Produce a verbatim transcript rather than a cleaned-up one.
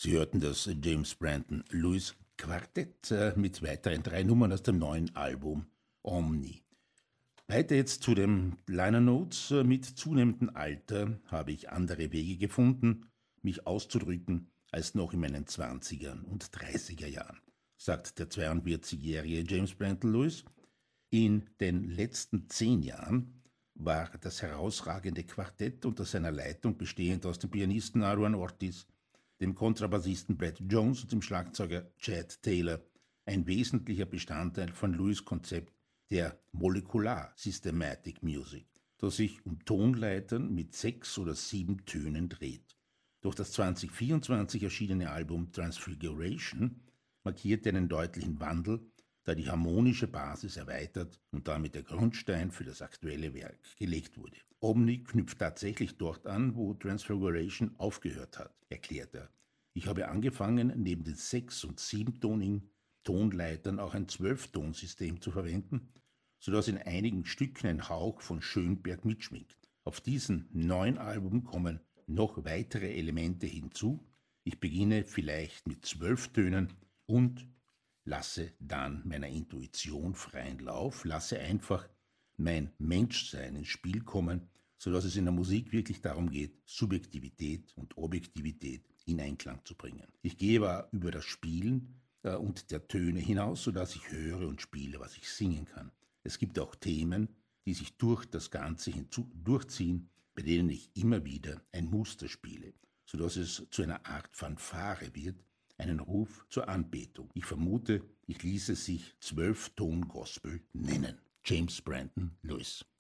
Sie hörten das James Brandon Lewis Quartett äh, mit weiteren drei Nummern aus dem neuen Album Omni. Weiter jetzt zu den Liner Notes. Mit zunehmendem Alter habe ich andere Wege gefunden, mich auszudrücken, als noch in meinen zwanziger und dreißiger Jahren, sagt der zweiundvierzigjährige James Brandon Lewis. In den letzten zehn Jahren war das herausragende Quartett unter seiner Leitung, bestehend aus dem Pianisten Aaron Ortiz, dem Kontrabassisten Brad Jones und dem Schlagzeuger Chad Taylor, ein wesentlicher Bestandteil von Lewis' Konzept der Molecular Systematic Music, das sich um Tonleitern mit sechs oder sieben Tönen dreht. Durch das zwanzig vierundzwanzig erschienene Album Transfiguration markierte einen deutlichen Wandel, da die harmonische Basis erweitert und damit der Grundstein für das aktuelle Werk gelegt wurde. Omni knüpft tatsächlich dort an, wo Transfiguration aufgehört hat, erklärt er. Ich habe angefangen, neben den sechs- und siebentonigen Tonleitern auch ein Zwölftonsystem zu verwenden, sodass in einigen Stücken ein Hauch von Schönberg mitschwingt. Auf diesem neuen Album kommen noch weitere Elemente hinzu. Ich beginne vielleicht mit zwölf Tönen und lasse dann meiner Intuition freien Lauf, lasse einfach mein Menschsein ins Spiel kommen, sodass es in der Musik wirklich darum geht, Subjektivität und Objektivität in Einklang zu bringen. Ich gehe aber über das Spielen äh, und der Töne hinaus, sodass ich höre und spiele, was ich singen kann. Es gibt auch Themen, die sich durch das Ganze hinzu durchziehen, bei denen ich immer wieder ein Muster spiele, sodass es zu einer Art Fanfare wird, einen Ruf zur Anbetung. Ich vermute, ich ließe sich Zwölfton-Gospel nennen. James Brandon Lewis.